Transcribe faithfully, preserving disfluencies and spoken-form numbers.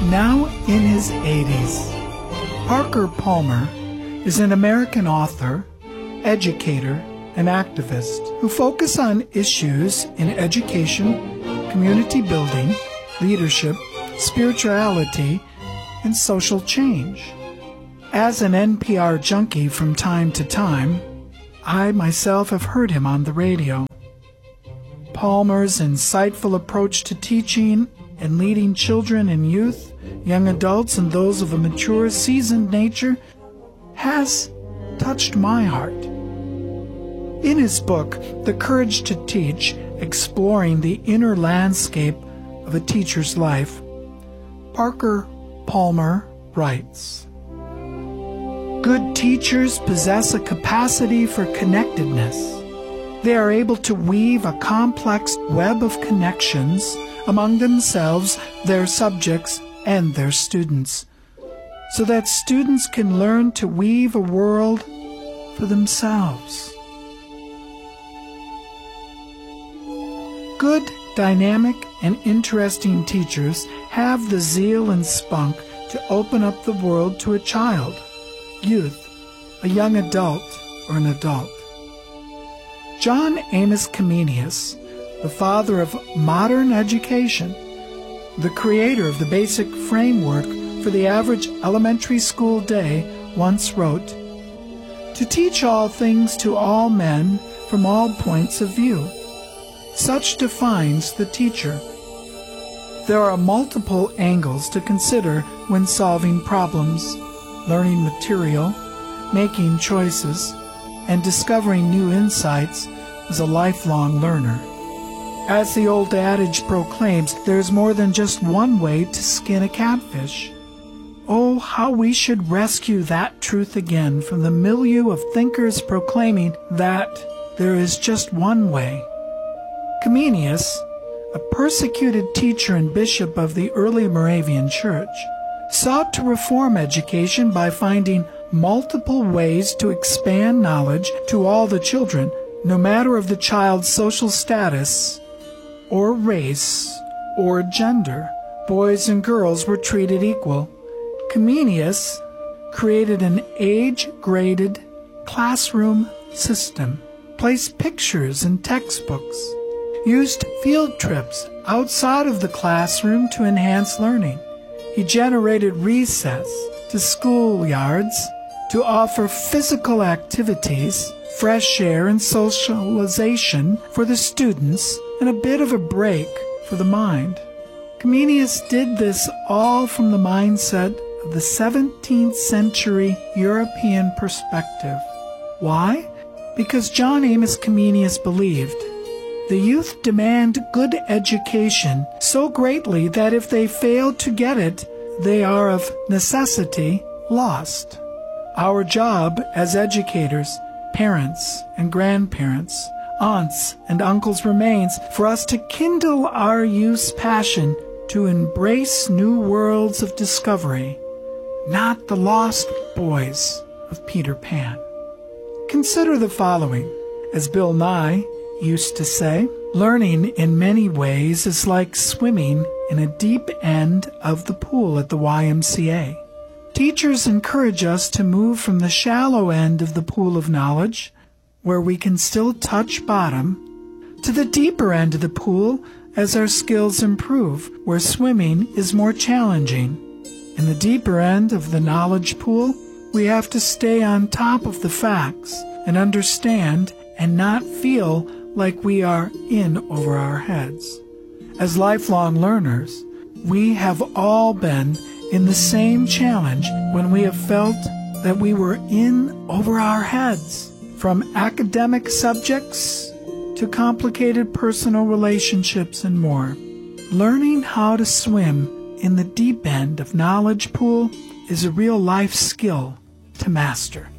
now in his eighties. Parker Palmer is an American author, educator, and activist who focus on issues in education, community building, leadership, spirituality, and social change. As an N P R junkie from time to time, I myself have heard him on the radio. Palmer's insightful approach to teaching and leading children and youth, young adults, and those of a mature, seasoned nature has touched my heart. In his book, The Courage to Teach, exploring the inner landscape of a teacher's life, Parker Palmer writes, "Good teachers possess a capacity for connectedness. They are able to weave a complex web of connections among themselves, their subjects, and their students, so that students can learn to weave a world for themselves." Good, dynamic, and interesting teachers have the zeal and spunk to open up the world to a child, youth, a young adult, or an adult. John Amos Comenius, the father of modern education, the creator of the basic framework for the average elementary school day, once wrote, "To teach all things to all men from all points of view. Such defines the teacher. There are multiple angles to consider when solving problems, learning material, making choices, and discovering new insights as a lifelong learner. As the old adage proclaims, there is more than just one way to skin a catfish. Oh, how we should rescue that truth again from the milieu of thinkers proclaiming that there is just one way." Comenius, a persecuted teacher and bishop of the early Moravian Church, sought to reform education by finding multiple ways to expand knowledge to all the children, no matter of the child's social status or race or gender. Boys and girls were treated equal. Comenius created an age-graded classroom system, placed pictures in textbooks, used field trips outside of the classroom to enhance learning. He generated recess to schoolyards to offer physical activities, fresh air, and socialization for the students, and a bit of a break for the mind. Comenius did this all from the mindset of the seventeenth century European perspective. Why? Because John Amos Comenius believed the youth demand good education so greatly that if they fail to get it, they are of necessity lost. Our job as educators, parents and grandparents, aunts and uncles remains for us to kindle our youth's passion to embrace new worlds of discovery, not the lost boys of Peter Pan. Consider the following. As Bill Nye used to say, learning in many ways is like swimming in a deep end of the pool at the Y M C A. Teachers encourage us to move from the shallow end of the pool of knowledge, where we can still touch bottom, to the deeper end of the pool as our skills improve, where swimming is more challenging. In the deeper end of the knowledge pool, we have to stay on top of the facts and understand and not feel like we are in over our heads. As lifelong learners, we have all been in the same challenge when we have felt that we were in over our heads, from academic subjects to complicated personal relationships and more. Learning how to swim in the deep end of knowledge pool is a real life skill to master.